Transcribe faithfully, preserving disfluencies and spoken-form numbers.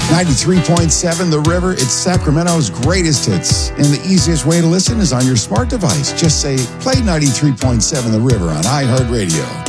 ninety-three point seven The River, it's Sacramento's greatest hits. And the easiest way to listen is on your smart device. Just say, play ninety-three point seven The River on iHeartRadio.